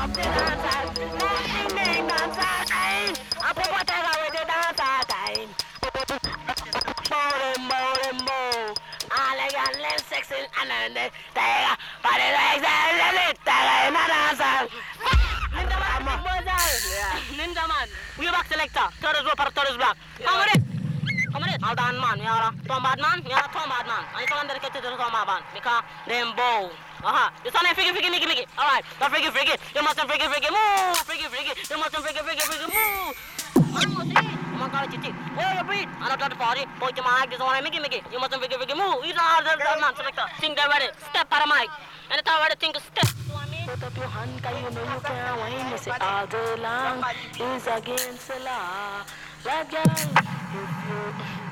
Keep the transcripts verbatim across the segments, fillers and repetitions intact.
the dancer. Ding ding dancer time. I put what I got with the dancer time. Bowling, bowling, bow. Elegant, less sexy, and then they take a body like that. Let it take a dancer. Ninja man, Ninja man. We back selector. Third is rope, third is black. Come with it. Come on it. All down man, we are a tom bad man, we are a tom bad man. And it's all dedicated to the tom bad man. Because them bow. Aha. You sound like freaky freaky Mickey Mickey. Alright. Not freaky freaky. You mustn't freaky freaky move. Freaky freaky. You mustn't freaky freaky freaky move. Almost it. Come on, call it chichi. Where you breathe? I'm not trying to party. Point your mic. This one like Mickey Mickey. You mustn't freaky freaky move. You don't have the man selector. Think they're ready. Step out of mic. And the time ready think to step. Put up your hand, cause you know you can't win. You say all day long is against the law. That girl, if you...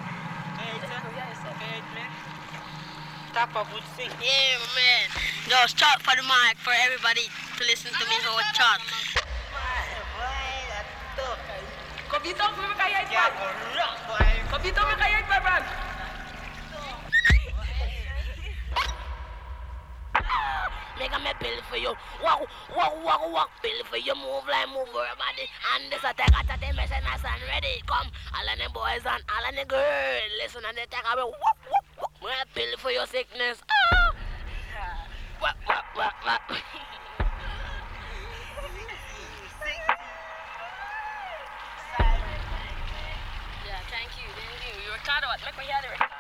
Stop up with sing. Yeah, man. Just chat for the mic for everybody to listen to me how I chat. Kopito mo kaya ito. Kopito mo kaya ito, Brad. Make a me pill for you. Walk, walk, walk, walk. Pill for you. Move like move your body. And this attack at the mission as and ready. Come, all of the boys and all of the girls. Listen and they take away. Walk, walk, walk. Me a pill for your sickness. Ah. Walk, walk, walk, walk. Yeah, thank you, thank you. You record what? Make me hear it.